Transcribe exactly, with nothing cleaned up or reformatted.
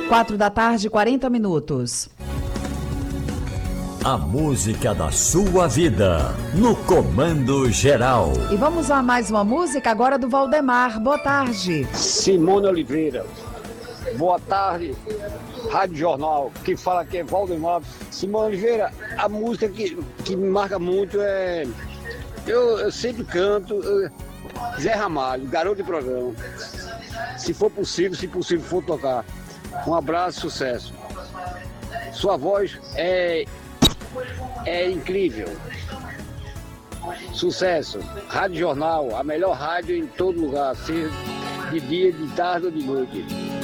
Quatro da tarde, quarenta minutos. A música da sua vida, no Comando Geral. E vamos a mais uma música agora do Valdemar. Boa tarde. Simone Oliveira. Boa tarde, Rádio Jornal. Quem fala aqui é Valdemar. Simone Oliveira, a música que, que me marca muito é... Eu, eu sempre canto eu, Zé Ramalho, garoto de programa. Se for possível, se possível for tocar. Um abraço, sucesso. Sua voz é... É incrível. Sucesso. Rádio Jornal, a melhor rádio em todo lugar, seja de dia, de tarde ou de noite.